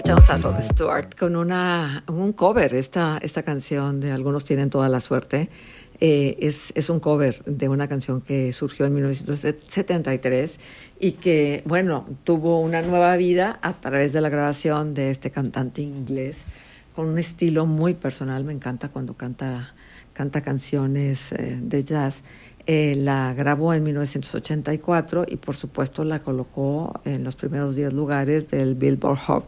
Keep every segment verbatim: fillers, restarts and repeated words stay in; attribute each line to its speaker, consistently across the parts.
Speaker 1: Escuchamos a Rod Stewart con una, un cover. Esta, esta canción de Algunos tienen toda la suerte eh, es, es un cover de una canción que surgió en mil novecientos setenta y tres y que, bueno, tuvo una nueva vida a través de la grabación de este cantante inglés con un estilo muy personal. Me encanta cuando canta, canta canciones eh, de jazz. Eh, la grabó en mil novecientos ochenta y cuatro y por supuesto la colocó en los primeros diez lugares del Billboard Hot.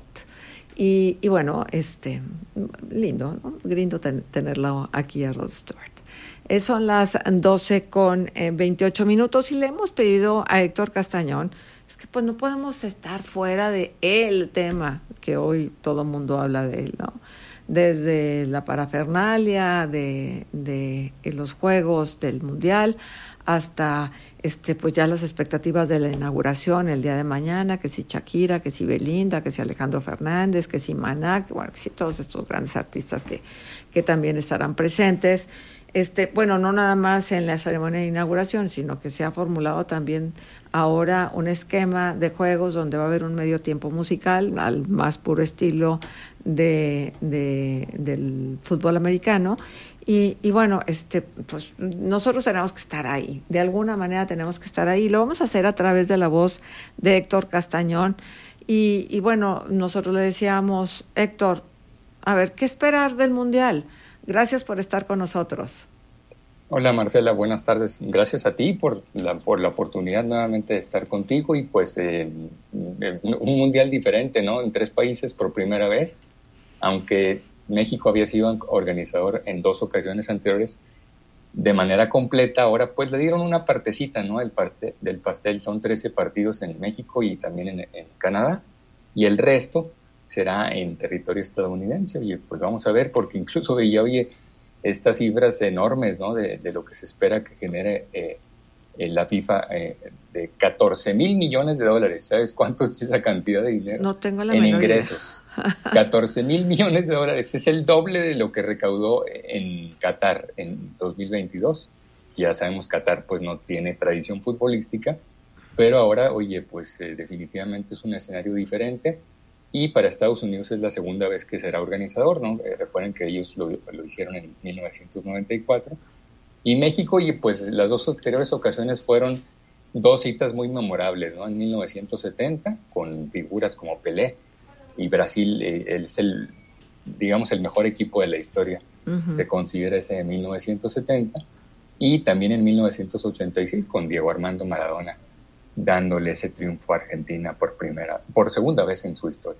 Speaker 1: Y, y bueno, este, lindo, ¿no? Lindo ten, tenerlo aquí a Rod Stewart. Eh, son las doce con veintiocho minutos y le hemos pedido a Héctor Castañón, es que pues no podemos estar fuera de el tema que hoy todo el mundo habla de él, ¿no? Desde la parafernalia de, de los Juegos del Mundial hasta este, pues ya las expectativas de la inauguración el día de mañana, que si Shakira, que si Belinda, que si Alejandro Fernández, que si Maná, que, bueno, que si todos estos grandes artistas que, que también estarán presentes. Este, bueno, no nada más en la ceremonia de inauguración, sino que se ha formulado también ahora un esquema de juegos donde va a haber un medio tiempo musical al más puro estilo de, de, del fútbol americano. Y, y bueno, este, pues nosotros tenemos que estar ahí, de alguna manera tenemos que estar ahí. Lo vamos a hacer a través de la voz de Héctor Castañón. Y, y bueno, nosotros le decíamos, Héctor, a ver, ¿qué esperar del Mundial? Gracias por estar con nosotros.
Speaker 2: Hola Marcela, buenas tardes. Gracias a ti por la, por la oportunidad nuevamente de estar contigo y pues eh, un mundial diferente, ¿no? En tres países por primera vez, aunque México había sido organizador en dos ocasiones anteriores de manera completa, ahora pues le dieron una partecita, ¿no? El parte, del pastel son trece partidos en México y también en, en Canadá y el resto será en territorio estadounidense. Oye, pues vamos a ver, porque incluso veía, oye, estas cifras enormes, ¿no? De, de lo que se espera que genere eh, la FIFA eh, de catorce mil millones de dólares. ¿Sabes cuánto es esa cantidad de dinero?
Speaker 1: No tengo la
Speaker 2: en
Speaker 1: menor
Speaker 2: ingresos. catorce mil millones de dólares. Es el doble de lo que recaudó en Qatar en dos mil veintidós. Ya sabemos, Qatar pues no tiene tradición futbolística, pero ahora, oye, pues eh, definitivamente es un escenario diferente. Y para Estados Unidos es la segunda vez que será organizador, ¿no? Eh, recuerden que ellos lo, lo hicieron en mil novecientos noventa y cuatro. Y México, y pues las dos anteriores ocasiones fueron dos citas muy memorables, ¿no? En mil novecientos setenta, con figuras como Pelé, y Brasil eh, es el, digamos, el mejor equipo de la historia. Uh-huh. Se considera ese de mil novecientos setenta. Y también en mil novecientos ochenta y seis, con Diego Armando Maradona, dándole ese triunfo a Argentina por primera, por segunda vez en su historia.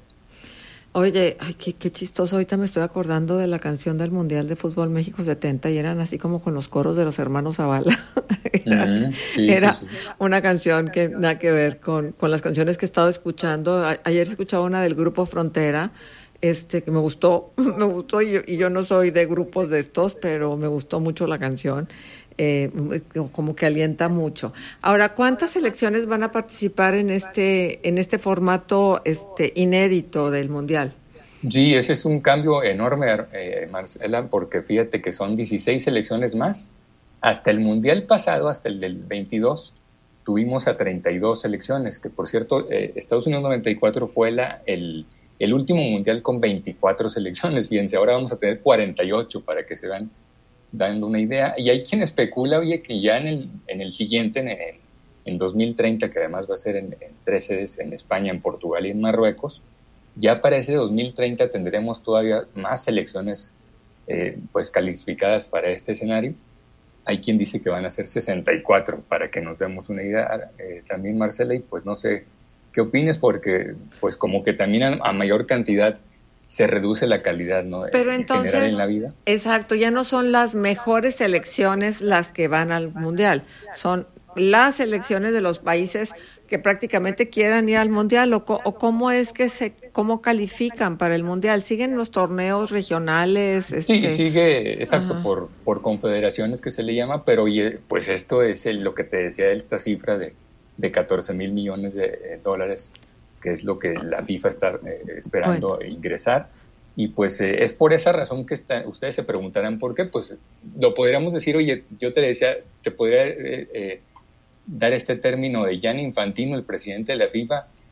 Speaker 1: Oye, ay, qué, qué chistoso, ahorita me estoy acordando de la canción del Mundial de Fútbol México setenta y eran así como con los coros de los hermanos Zavala. era
Speaker 2: mm, sí,
Speaker 1: era
Speaker 2: sí, sí.
Speaker 1: una canción que nada que ver con, con las canciones que he estado escuchando. A, ayer escuchaba una del Grupo Frontera, este que me gustó, me gustó y yo, y yo no soy de grupos de estos, pero me gustó mucho la canción. Eh, como que alienta mucho. Ahora, ¿cuántas selecciones van a participar en este en este formato este inédito del Mundial?
Speaker 2: Sí, ese es un cambio enorme, eh, Marcela, porque fíjate que son dieciséis selecciones más. Hasta el Mundial pasado, hasta el del veintidós, tuvimos a treinta y dos selecciones, que por cierto, eh, Estados Unidos noventa y cuatro fue la, el, el último Mundial con veinticuatro selecciones. Fíjense, ahora vamos a tener cuarenta y ocho para que se vean dando una idea. Y hay quien especula, oye, que ya en el, en el siguiente, en, en, en dos mil treinta, que además va a ser en, en tres sedes, en España, en Portugal y en Marruecos, ya para ese dos mil treinta tendremos todavía más selecciones eh, pues calificadas para este escenario. Hay quien dice que van a ser sesenta y cuatro, para que nos demos una idea eh, también, Marcela, y pues no sé qué opines, porque pues como que también a, a mayor cantidad se reduce la calidad, ¿no?
Speaker 1: Pero
Speaker 2: en
Speaker 1: entonces,
Speaker 2: general en la vida.
Speaker 1: Exacto, ya no son las mejores selecciones las que van al Mundial, son las selecciones de los países que prácticamente quieran ir al Mundial, o, o cómo es que se, cómo califican para el Mundial, ¿siguen los torneos regionales?
Speaker 2: Sí,
Speaker 1: este...
Speaker 2: sigue, exacto, por, por confederaciones que se le llama, pero pues esto es el, lo que te decía de esta cifra de, de catorce mil millones de dólares, que es lo que la FIFA está eh, esperando bueno. ingresar. Y pues eh, es por esa razón que está, ustedes se preguntarán por qué. Pues lo podríamos decir, oye, yo te decía, te podría eh, eh, dar este término de Gianni Infantino, el presidente de la FIFA,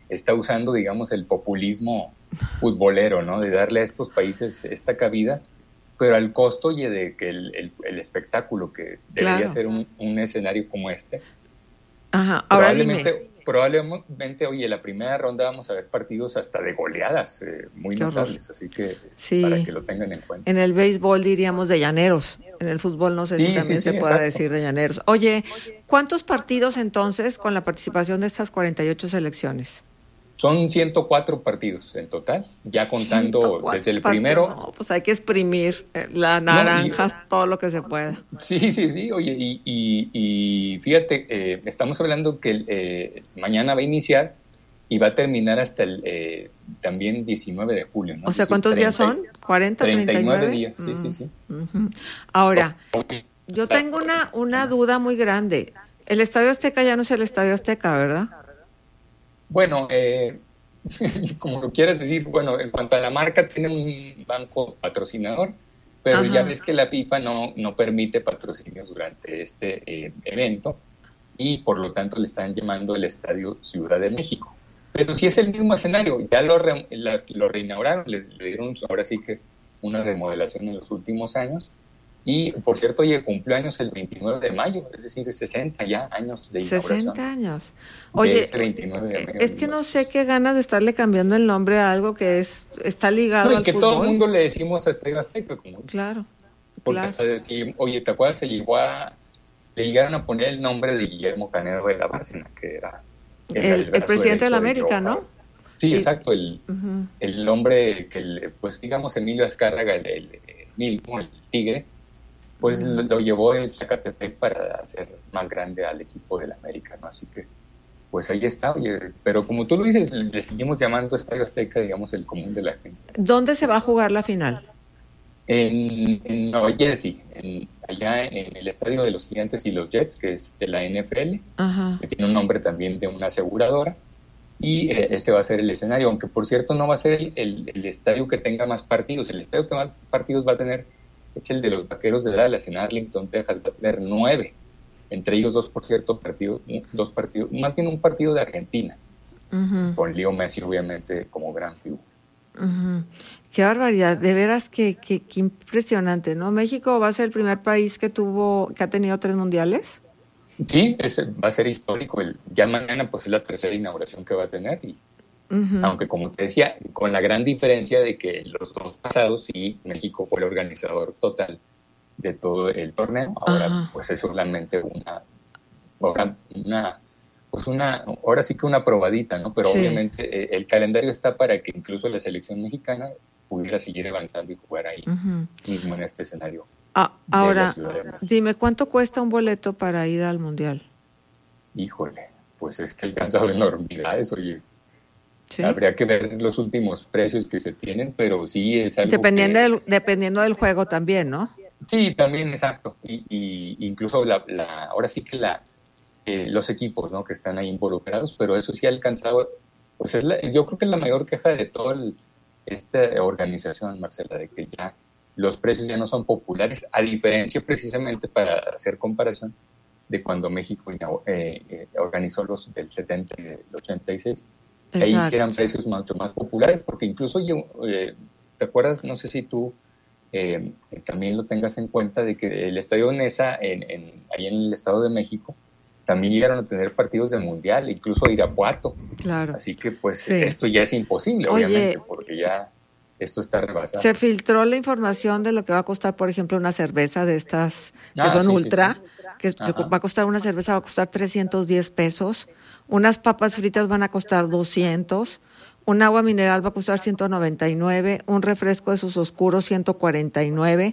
Speaker 2: está usando, digamos, el populismo futbolero, ¿no? De darle a estos países esta cabida, pero al costo, oye, de que el, el, el espectáculo que debería
Speaker 1: Claro.
Speaker 2: ser un, un escenario como este,
Speaker 1: Ajá, ahora
Speaker 2: probablemente,
Speaker 1: dime.
Speaker 2: probablemente, oye, la primera ronda vamos a ver partidos hasta de goleadas eh, muy
Speaker 1: Qué horror.
Speaker 2: notables, así que para
Speaker 1: Sí,
Speaker 2: que lo tengan en cuenta.
Speaker 1: en el béisbol diríamos de llaneros. En el fútbol no sé si
Speaker 2: Sí, sí,
Speaker 1: también
Speaker 2: sí,
Speaker 1: se pueda
Speaker 2: exacto.
Speaker 1: decir de llaneros. Oye, ¿cuántos partidos entonces con la participación de estas cuarenta y ocho selecciones?
Speaker 2: Son ciento cuatro partidos en total, ya contando
Speaker 1: ciento cuatro
Speaker 2: desde el
Speaker 1: partidos.
Speaker 2: primero.
Speaker 1: No, pues hay que exprimir eh, la
Speaker 2: No, y,
Speaker 1: naranja, todo lo que se pueda.
Speaker 2: sí, sí, sí, oye, y, y, y fíjate, eh, estamos hablando que eh, mañana va a iniciar y va a terminar hasta el eh, también diecinueve de julio, ¿no?
Speaker 1: O
Speaker 2: Es
Speaker 1: sea,
Speaker 2: decir,
Speaker 1: ¿cuántos días
Speaker 2: treinta,
Speaker 1: son? ¿cuarenta,
Speaker 2: treinta
Speaker 1: treinta
Speaker 2: y
Speaker 1: y
Speaker 2: nueve
Speaker 1: nueve?
Speaker 2: días, sí, sí, sí.
Speaker 1: Uh-huh. Ahora, yo tengo una, una duda muy grande. El Estadio Azteca ya no es el Estadio Azteca, ¿verdad?
Speaker 2: Bueno, eh, como lo quieras decir, bueno, en cuanto a la marca, tiene un banco patrocinador, pero
Speaker 1: Ajá.
Speaker 2: ya ves que la FIFA no, no permite patrocinios durante este eh, evento y por lo tanto le están llamando el Estadio Ciudad de México. Pero sí es el mismo escenario, ya lo, re, la, lo reinauguraron, le, le dieron ahora sí que una remodelación en los últimos años. Y, por cierto, oye, cumplió años el veintinueve de mayo, es decir, sesenta ya años de inauguración.
Speaker 1: sesenta años.
Speaker 2: De
Speaker 1: Oye,
Speaker 2: ese veintinueve de mayo.
Speaker 1: es que no sé qué ganas de estarle cambiando el nombre a algo que es está ligado
Speaker 2: No, y
Speaker 1: al
Speaker 2: que
Speaker 1: fútbol.
Speaker 2: todo el mundo le decimos a Estadio Azteca, como dices.
Speaker 1: Claro,
Speaker 2: Porque
Speaker 1: claro.
Speaker 2: hasta decir, oye, ¿te acuerdas? Se llegó a, le llegaron a poner el nombre de Guillermo Canedo de la Bárcena, que era
Speaker 1: el, el, el presidente de la América,
Speaker 2: de
Speaker 1: ¿no?
Speaker 2: Sí,
Speaker 1: y,
Speaker 2: exacto, el, uh-huh. el nombre que, el, pues digamos, Emilio Azcárraga, el, el, el, el Tigre, pues uh-huh. lo, lo llevó el Zacatepec para hacer más grande al equipo del América, ¿no? Así que, pues ahí está, oye, pero como tú lo dices, le seguimos llamando Estadio Azteca, digamos, el común de la gente.
Speaker 1: ¿Dónde se va a jugar la final?
Speaker 2: En, en Nueva Jersey, en, allá en el estadio de los Gigantes y los Jets, que es de la N F L, uh-huh. que tiene un nombre también de una aseguradora, y eh, este va a ser el escenario, aunque por cierto no va a ser el, el, el estadio que tenga más partidos, el estadio que más partidos va a tener es el de los Vaqueros de Dallas en Arlington, Texas, va a tener nueve, entre ellos dos, por cierto, partidos, dos partidos, más bien un partido de Argentina, uh-huh. con Leo Messi obviamente como gran figura.
Speaker 1: Uh-huh. Qué barbaridad, de veras que, que, que impresionante, ¿no? México va a ser el primer país que tuvo, que ha tenido tres mundiales.
Speaker 2: Sí, ese va a ser histórico. El, ya mañana pues es la tercera inauguración que va a tener. Y, uh-huh. Aunque como te decía, con la gran diferencia de que los dos pasados sí, México fue el organizador total de todo el torneo. Ahora uh-huh. pues es solamente una, una, pues una, ahora sí que una probadita, ¿no? Pero sí. obviamente eh, el calendario está para que incluso la selección mexicana pudiera seguir avanzando y jugar ahí uh-huh. mismo en este escenario.
Speaker 1: Ah, ahora, dime, ¿cuánto cuesta un boleto para ir al Mundial?
Speaker 2: Híjole, pues es que alcanza enormidades, oye. ¿Sí? Habría que ver los últimos precios que se tienen, pero sí es algo
Speaker 1: dependiendo
Speaker 2: que...
Speaker 1: del Dependiendo del juego también, ¿no?
Speaker 2: Sí, también, exacto. Y, y incluso la, la, ahora sí que la, eh, los equipos, ¿no? Que están ahí involucrados, pero eso sí ha alcanzado, pues es la, yo creo que es la mayor queja de toda esta organización, Marcela, de que ya los precios ya no son populares, a diferencia precisamente para hacer comparación de cuando México eh, eh, organizó los del setenta y del ochenta y seis. Exacto. Ahí sí eran precios mucho más populares, porque incluso yo, eh, ¿te acuerdas? No sé si tú eh, también lo tengas en cuenta, de que el Estadio Nesa, en, en, ahí en el Estado de México, también llegaron a tener partidos de Mundial, incluso a Irapuato.
Speaker 1: Claro.
Speaker 2: Así que pues
Speaker 1: sí.
Speaker 2: esto ya es imposible,
Speaker 1: Oye,
Speaker 2: obviamente, porque ya... esto está rebasado.
Speaker 1: Se filtró la información de lo que va a costar, por ejemplo, una cerveza de estas que ah, son sí, ultra, sí, sí. que, que va a costar una cerveza, va a costar trescientos diez pesos, unas papas fritas van a costar doscientos, un agua mineral va a costar ciento noventa y nueve, un refresco de sus oscuros ciento cuarenta y nueve.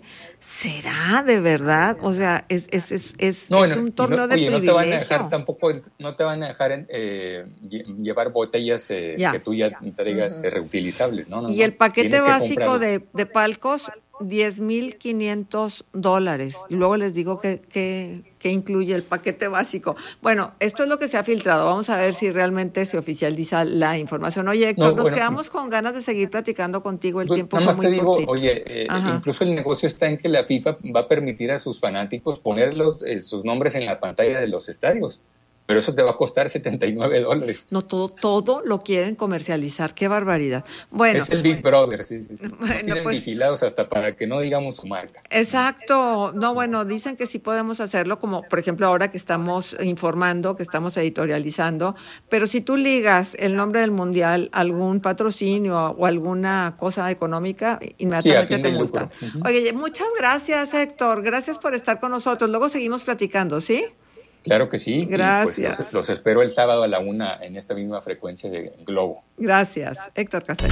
Speaker 1: ¿Será de verdad? O sea, es es es, es,
Speaker 2: no,
Speaker 1: es un torneo
Speaker 2: no,
Speaker 1: de
Speaker 2: oye,
Speaker 1: privilegio.
Speaker 2: No te van a dejar tampoco, no te van a dejar eh, llevar botellas eh, que tú ya traigas uh-huh. reutilizables, ¿no? no
Speaker 1: y
Speaker 2: no.
Speaker 1: el paquete básico de, de palcos, diez mil quinientos dólares. Y luego les digo que, que, que incluye el paquete básico. Bueno, esto es lo que se ha filtrado. Vamos a ver si realmente se oficializa la información. Oye, Héctor, no, nos bueno, quedamos con ganas de seguir platicando contigo. El
Speaker 2: pues,
Speaker 1: tiempo
Speaker 2: nada
Speaker 1: fue
Speaker 2: más
Speaker 1: muy
Speaker 2: te digo,
Speaker 1: cortito.
Speaker 2: oye, eh, incluso el negocio está en que la FIFA va a permitir a sus fanáticos poner los, eh, sus nombres en la pantalla de los estadios. pero eso te va a costar setenta y nueve dólares.
Speaker 1: No, todo, todo lo quieren comercializar. ¡Qué barbaridad! Bueno,
Speaker 2: es el Big Brother, sí, sí, sí.
Speaker 1: Bueno,
Speaker 2: Nos tienen
Speaker 1: pues,
Speaker 2: vigilados hasta para que no digamos su marca.
Speaker 1: Exacto. No, bueno, dicen que sí podemos hacerlo, como por ejemplo ahora que estamos informando, que estamos editorializando, pero si tú ligas el nombre del mundial a algún patrocinio o alguna cosa económica, inmediatamente
Speaker 2: sí,
Speaker 1: te multan. Uh-huh. Oye, muchas gracias, Héctor. Gracias por estar con nosotros. Luego seguimos platicando, ¿sí?
Speaker 2: Claro que sí.
Speaker 1: Gracias.
Speaker 2: Y pues los, los espero el sábado a la una en esta misma frecuencia de Globo.
Speaker 1: Gracias, Héctor Castaño.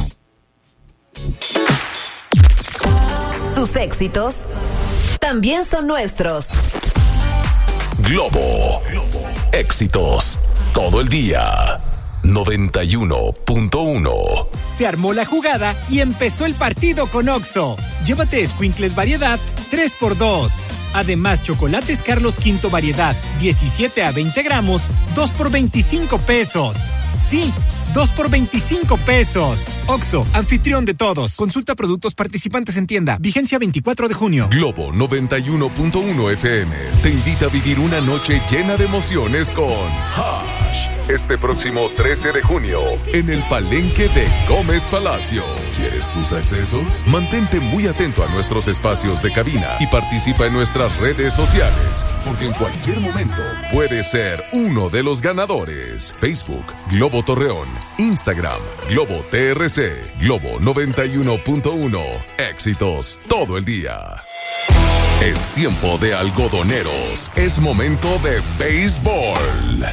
Speaker 3: Tus éxitos también son nuestros.
Speaker 4: Globo. Éxitos todo el día. noventa y uno punto uno.
Speaker 5: Se armó la jugada y empezó el partido con Oxxo. Llévate escuincles variedad tres por dos. Además, chocolates Carlos V variedad diecisiete a veinte gramos, dos por veinticinco pesos. Sí, dos por veinticinco pesos. Oxxo, anfitrión de todos. Consulta productos participantes en tienda. Vigencia veinticuatro de junio.
Speaker 4: Globo noventa y uno punto uno F M te invita a vivir una noche llena de emociones con Hash. Este próximo trece de junio, en el Palenque de Gómez Palacio. ¿Quieres tus accesos? Mantente muy atento a nuestros espacios de cabina y participa en nuestras redes sociales, porque en cualquier momento puedes ser uno de los ganadores. Facebook, Globo Torreón. Instagram, Globo T R C. Globo noventa y uno punto uno. Éxitos todo el día. Es tiempo de algodoneros. Es momento de béisbol.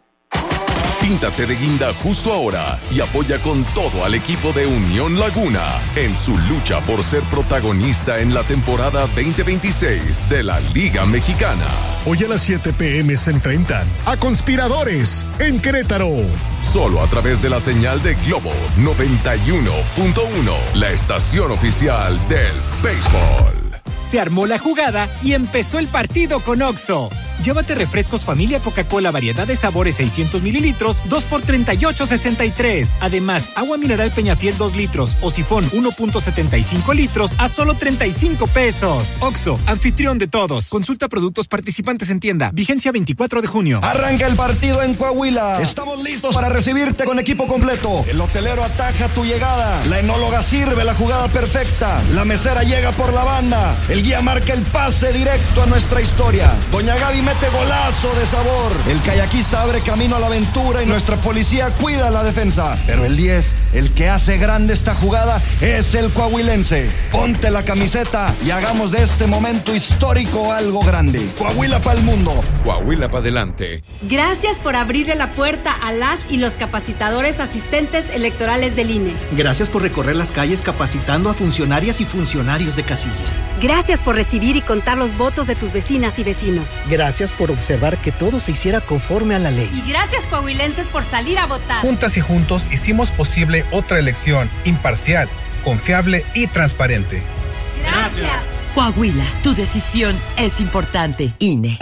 Speaker 4: Píntate de guinda justo ahora y apoya con todo al equipo de Unión Laguna en su lucha por ser protagonista en la temporada veinte veintiséis de la Liga Mexicana.
Speaker 6: Hoy a las siete p.m. se enfrentan a Conspiradores en Querétaro.
Speaker 4: Solo a través de la señal de Globo noventa y uno punto uno, la estación oficial del béisbol.
Speaker 5: Se armó la jugada y empezó el partido con Oxxo. Llévate refrescos familia Coca-Cola variedad de sabores seiscientos mililitros, dos por treinta y ocho sesenta y tres. Además, agua mineral Peñafiel dos litros o sifón uno punto setenta y cinco litros a solo treinta y cinco pesos. Oxxo, anfitrión de todos. Consulta productos participantes en tienda. Vigencia veinticuatro de junio.
Speaker 7: Arranca el partido en Coahuila. Estamos listos para recibirte con equipo completo. El hotelero ataja tu llegada. La enóloga sirve la jugada perfecta. La mesera llega por la banda. El guía marca el pase directo a nuestra historia. Doña Gaby mete golazo de sabor. El kayakista abre camino a la aventura y nuestra policía cuida la defensa. Pero el diez, el que hace grande esta jugada, es el coahuilense. Ponte la camiseta y hagamos de este momento histórico algo grande. Coahuila para el mundo.
Speaker 4: Coahuila para adelante.
Speaker 8: Gracias por abrirle la puerta a las y los capacitadores asistentes electorales del I N E.
Speaker 9: Gracias por recorrer las calles capacitando a funcionarias y funcionarios de casilla.
Speaker 8: Gracias por recibir y contar los votos de tus vecinas y vecinos.
Speaker 9: Gracias por observar que todo se hiciera conforme a la ley.
Speaker 8: Y gracias, coahuilenses, por salir a votar.
Speaker 10: Juntas y juntos hicimos posible otra elección imparcial, confiable y transparente.
Speaker 8: Gracias.
Speaker 11: Coahuila, tu decisión es importante. I N E.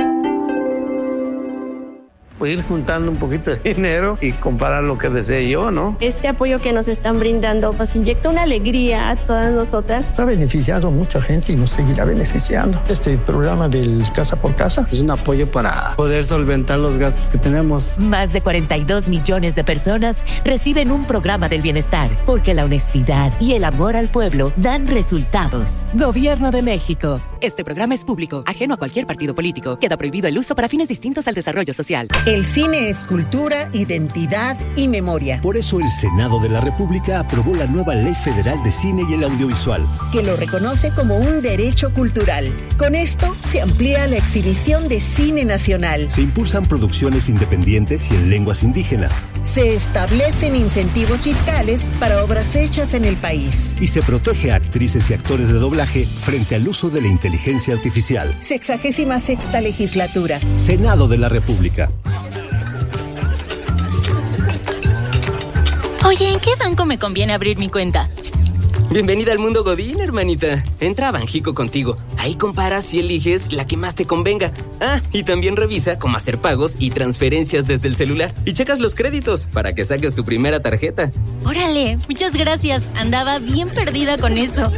Speaker 12: Pues ir juntando un poquito de dinero y comparar lo que desee yo, ¿no?
Speaker 13: Este apoyo que nos están brindando nos inyecta una alegría a todas nosotras.
Speaker 14: Ha beneficiado a mucha gente y nos seguirá beneficiando. Este programa del Casa por Casa
Speaker 12: es un apoyo para poder solventar los gastos que tenemos.
Speaker 3: Más de cuarenta y dos millones de personas reciben un programa del bienestar, porque la honestidad y el amor al pueblo dan resultados. Gobierno de México. Este programa es público, ajeno a cualquier partido político. Queda prohibido el uso para fines distintos al desarrollo social.
Speaker 15: El cine es cultura, identidad y memoria.
Speaker 16: Por eso el Senado de la República aprobó la nueva Ley Federal de Cine y el Audiovisual,
Speaker 15: que lo reconoce como un derecho cultural. Con esto se amplía la exhibición de cine nacional.
Speaker 16: Se impulsan producciones independientes y en lenguas indígenas.
Speaker 15: Se establecen incentivos fiscales para obras hechas en el país.
Speaker 16: Y se protege a actrices y actores de doblaje frente al uso de la inteligencia artificial.
Speaker 15: Sexagésima sexta legislatura.
Speaker 16: Senado de la República.
Speaker 17: Oye, ¿en qué banco me conviene abrir mi cuenta?
Speaker 18: Bienvenida al mundo Godín, hermanita. Entra a Banjico Contigo. Ahí comparas y eliges la que más te convenga. Ah, y también revisa cómo hacer pagos y transferencias desde el celular. Y checas los créditos para que saques tu primera tarjeta.
Speaker 17: Órale, muchas gracias. Andaba bien perdida con eso.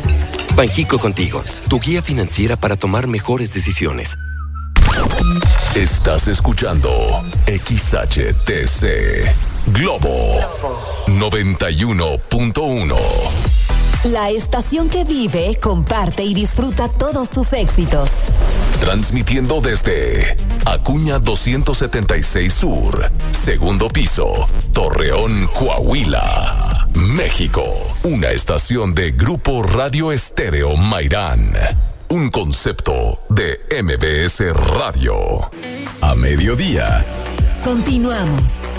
Speaker 19: Banjico Contigo, tu guía financiera para tomar mejores decisiones.
Speaker 4: Estás escuchando X H T C Globo noventa y uno punto uno.
Speaker 3: La estación que vive, comparte y disfruta todos tus éxitos.
Speaker 4: Transmitiendo desde Acuña doscientos setenta y seis Sur, segundo piso, Torreón, Coahuila, México. Una estación de Grupo Radio Estéreo Mairán. Un concepto de M B S Radio. A mediodía.
Speaker 3: Continuamos.